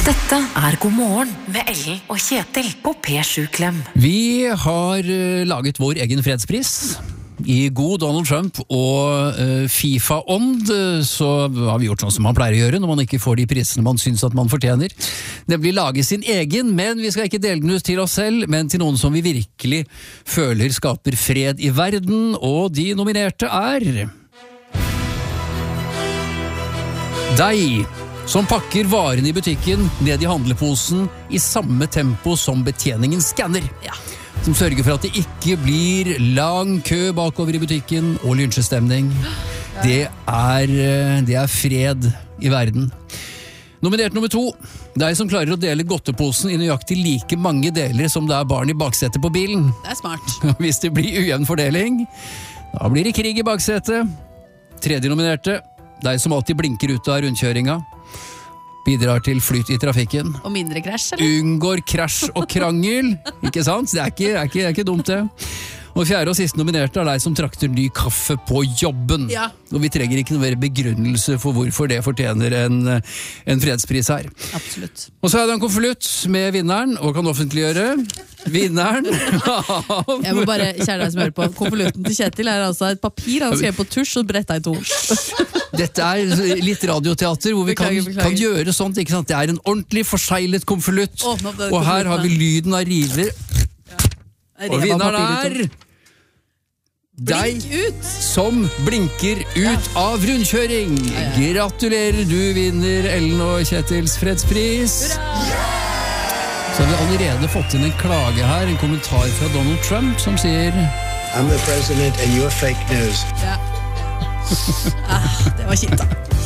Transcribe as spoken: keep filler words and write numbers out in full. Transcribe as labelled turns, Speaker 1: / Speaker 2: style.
Speaker 1: Dette er God morgen med Ellen og Kjetil på P sju Klem.
Speaker 2: Vi har uh, laget vår egen fredspris. I god Donald Trump og uh, FIFA-ånd så har vi gjort sånn som man pleier å gjøre når man ikke får de prisene man synes at man fortjener. Det blir laget sin egen, men vi skal ikke dele den ut til oss selv, men til noen som vi virkelig føler skaper fred i verden, og de nominerte er deg, som pakker varene i butikken ned i handleposen i samme tempo som betjeningen skanner. Ja. Som sørger for at det ikke blir lang kø bakover i butikken og lynsjestemning. Det er, det er fred i verden. Nominert nummer to. Deg som klarer å dele godteposen i nøyaktig like mange deler som det er barn i baksetet på bilen.
Speaker 3: Det er smart.
Speaker 2: Hvis det blir ujevn fordeling, da blir det krig i baksetet. Tredje nominerte. Deg som alltid blinker ut av rundkjøringa. Bidrar til flyt i trafikken.
Speaker 3: Og mindre krasj, eller?
Speaker 2: Unngår krasj og krangel, ikke sant? Det er ikke, er ikke, er ikke dumt det. Og fjerde og siste nominerte er deg som trakter ny kaffe på jobben. Ja. Og vi trenger ikke noe mer begrunnelse for hvorfor det fortjener en, en fredspris her.
Speaker 3: Absolutt.
Speaker 2: Og så er det en konvolutt med vinneren, og kan offentliggjøre vinneren av...
Speaker 3: Jeg må bare, kjære deg som hører på, konvolutten til Kjetil er altså et papir han skrev på tusj og bretta i to.
Speaker 2: Dette er litt radioteater hvor vi beklager, kan, beklager. kan gjøre sånt, ikke sant? Det er en ordentlig forseglet konvolutt, og her har vi lyden av river. Ja. Og vinneren er deg som blinker ut av rundkjøring. Ja, ja. Gratulerer, du vinner Ellen og Kjetils fredspris. Hurra! Så har vi allerede fått inn en klage her, en kommentar fra Donald Trump som sier
Speaker 4: I'm the president and you're fake news.
Speaker 3: Ja. Ah, det var kjipt da.